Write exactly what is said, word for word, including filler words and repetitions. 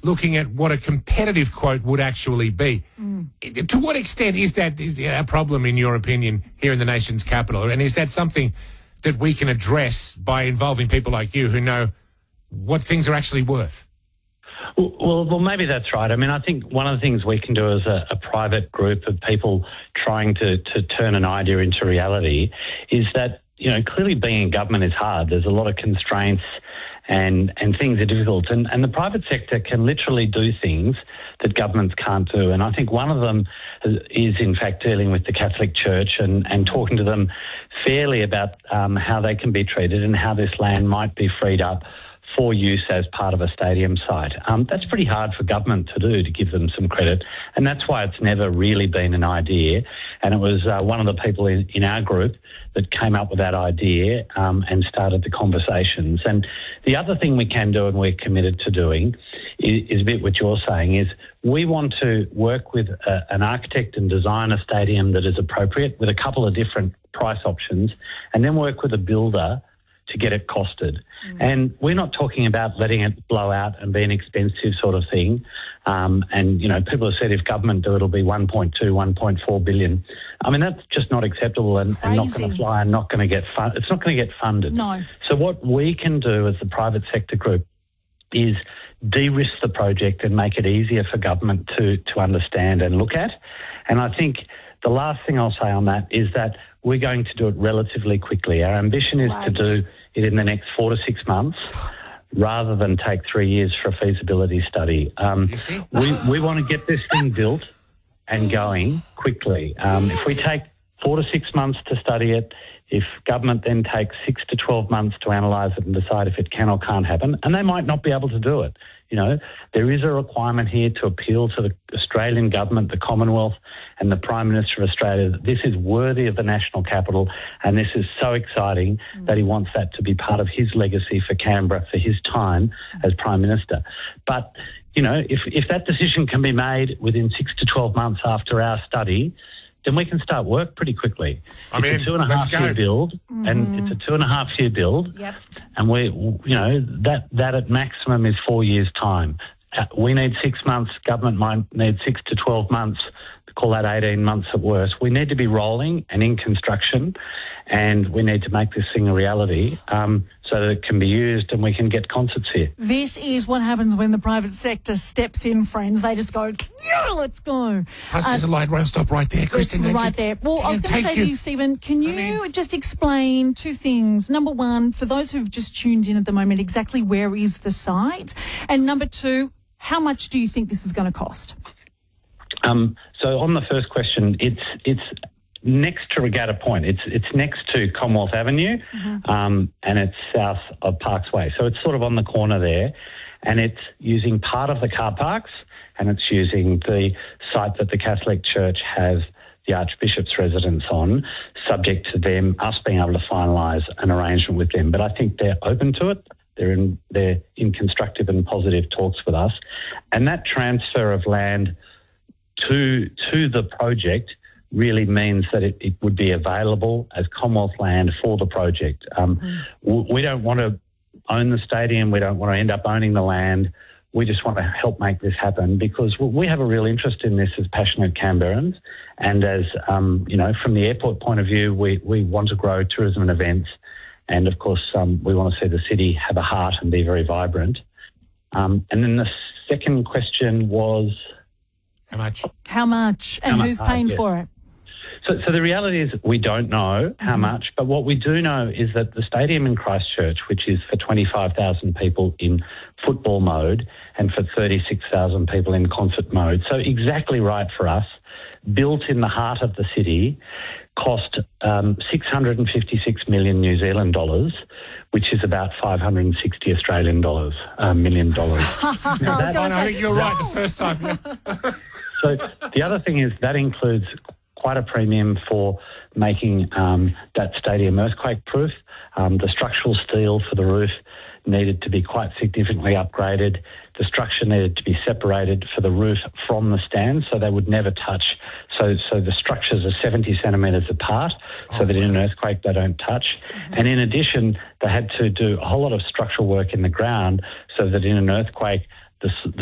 looking at what a competitive quote would actually be. Mm. To what extent is that is a problem, in your opinion, here in the nation's capital? And is that something that we can address by involving people like you who know what things are actually worth? Well, well, maybe that's right. I mean, I think one of the things we can do as a, a private group of people trying to, to turn an idea into reality is that, you know, clearly being in government is hard. There's a lot of constraints and, and things are difficult. And, and the private sector can literally do things that governments can't do. And I think one of them is, in fact, dealing with the Catholic Church and, and talking to them fairly about um, how they can be treated and how this land might be freed up for use as part of a stadium site. Um, that's pretty hard for government to do, to give them some credit, and that's why it's never really been an idea. And it was uh, one of the people in, in our group that came up with that idea um, and started the conversations. And the other thing we can do, and we're committed to doing, is, is a bit what you're saying, is we want to work with a, an architect and design a stadium that is appropriate with a couple of different price options, and then work with a builder to get it costed. Mm. And we're not talking about letting it blow out and be an expensive sort of thing. Um, and, you know, people have said if government do it, it'll be one point two, one point four billion. I mean, that's just not acceptable and, and not going to fly and not going to get fun- it's not going to get funded. No. So what we can do as the private sector group is de-risk the project and make it easier for government to, to understand and look at. And I think the last thing I'll say on that is that we're going to do it relatively quickly. Our ambition is right. to do it in the next four to six months rather than take three years for a feasibility study. Um, you see? we, we want to get this thing built and going quickly. Um, yes. If we take four to six months to study it, if government then takes six to twelve months to analyse it and decide if it can or can't happen, and they might not be able to do it. You know, there is a requirement here to appeal to the Australian government, the Commonwealth and the Prime Minister of Australia that this is worthy of the national capital and this is so exciting mm. that he wants that to be part of his legacy for Canberra for his time mm. as Prime Minister. But, you know, if, if that decision can be made within six to twelve months after our study, then we can start work pretty quickly. I it's mean, a two and a half year build, mm-hmm. and it's a two and a half year build, yep. and we, you know, that that at maximum is four years' time. Uh, we need six months. Government might need six to twelve months. Call that eighteen months at worst. We need to be rolling and in construction, and we need to make this thing a reality um, so that it can be used and we can get concerts here. This is what happens when the private sector steps in, friends. They just go, yeah, let's go. Plus, there's uh, a light rail stop right there, Christine. It's right just, there. Well, I was going to say you. to you, Stephen, can you I mean, just explain two things? Number one, for those who've just tuned in at the moment, exactly where is the site? And number two, how much do you think this is going to cost? Um, so on the first question, it's it's next to Regatta Point. It's it's next to Commonwealth Avenue, mm-hmm. um, and it's south of Parks Way. So it's sort of on the corner there, and it's using part of the car parks, and it's using the site that the Catholic Church has the Archbishop's residence on, subject to them, us being able to finalise an arrangement with them. But I think they're open to it. They're in, they're in constructive and positive talks with us. And that transfer of land to to the project really means that it, it would be available as Commonwealth land for the project. Um, mm. We don't want to own the stadium. We don't want to end up owning the land. We just want to help make this happen because we have a real interest in this as passionate Canberrans. And as, um, you know, from the airport point of view, we, we want to grow tourism and events. And, of course, um, we want to see the city have a heart and be very vibrant. Um, and then the second question was... How much? How much? And How who's much? paying Uh, yeah. for it? So, so the reality is we don't know how mm-hmm. much, but what we do know is that the stadium in Christchurch, which is for twenty-five thousand people in football mode and for thirty-six thousand people in concert mode, so exactly right for us, built in the heart of the city, cost um, six hundred fifty-six million New Zealand dollars, which is about five hundred sixty Australian dollars, uh, million dollars. Now, that, I, I think you're right the first time. So the other thing is that includes quite a premium for making um, that stadium earthquake-proof. Um, the structural steel for the roof needed to be quite significantly upgraded. The structure needed to be separated for the roof from the stand so they would never touch. So so the structures are seventy centimetres apart so oh, that in an earthquake they don't touch. Mm-hmm. And in addition, they had to do a whole lot of structural work in the ground so that in an earthquake the,